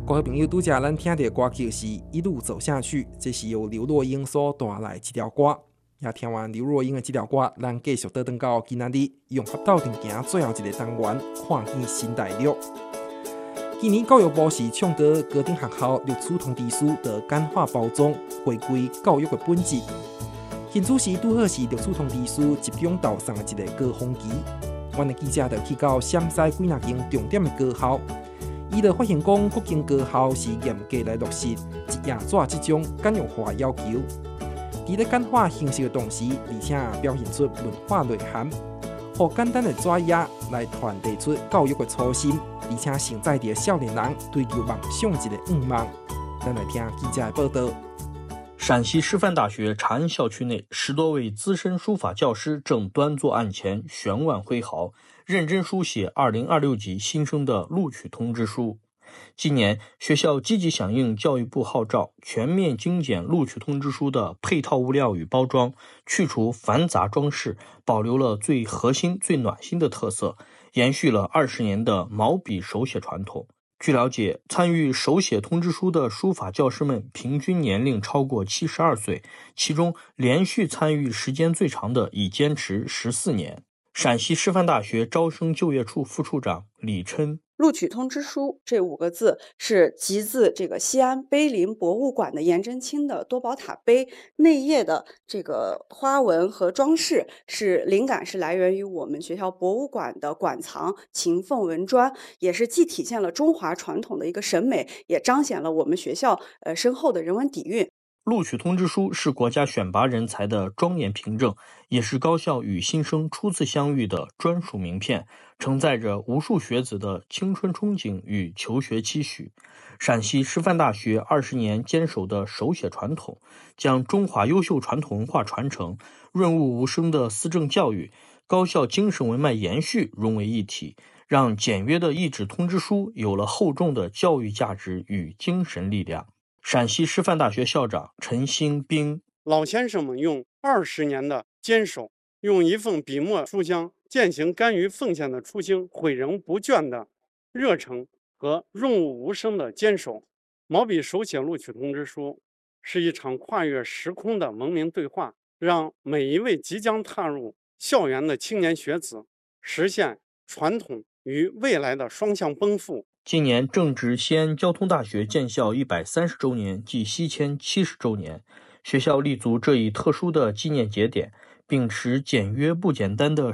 各位朋友，拄则咱听到的歌曲是《一路走下去》，这是由刘若英所带来一条歌。也听完刘若英的这条歌，咱继续倒转到今仔日，用法斗阵行最后一个单元，看见新大陆。今年教育部是倡导高等学校录取通知书的简化包装，回归教育的本质。现主时拄好是录取通知书集中投送的一个高峰期，阮的记者就去到陕西几若间重点的高校。伊就发现讲，各间高校是严格来落实一页纸这种简约化要求，伫咧简化形式的同时，而且表现出文化内涵，互简单的纸页来传递出教育的初心，而且承载着少年人追求梦想一个愿望。咱来听记者的报道。 陕西师范大学长安校区内，10多位资深书法教师正端坐案前，悬腕挥毫，认真书写2026级新生的录取通知书。今年，学校积极响应教育部号召，全面精简录取通知书的配套物料与包装，去除繁杂装饰，保留了最核心、最暖心的特色，延续了20年的毛笔手写传统。据了解，参与手写通知书的书法教师们平均年龄超过72岁，其中连续参与时间最长的已坚持14年。陕西师范大学招生就业处副处长李琛： 录取通知书这5个字是集自这个西安碑林博物馆的颜真卿的多宝塔碑内页的这个花纹和装饰，灵感是来源于我们学校博物馆的馆藏秦凤纹砖，也是既体现了中华传统的一个审美，也彰显了我们学校深厚的人文底蕴。 录取通知书是国家选拔人才的庄严凭证，也是高校与新生初次相遇的专属名片，承载着无数学子的青春憧憬与求学期许。陕西师范大学20年坚守的手写传统，将中华优秀传统文化传承、润物无声的思政教育、高校精神文脉延续融为一体，让简约的一纸通知书有了厚重的教育价值与精神力量。陕西师范大学校长陈兴兵： 老先生们用20年的坚守，用一份笔墨书香践行甘于奉献的初心，诲人不倦的热诚和润物无声的坚守。毛笔手写录取通知书是一场跨越时空的文明对话，让每一位即将踏入校园的青年学子实现传统与未来的双向奔赴。 今年正值西安交通大学建校130周年暨西迁70周年，学校立足这一特殊的纪念节点，秉持简约不简单的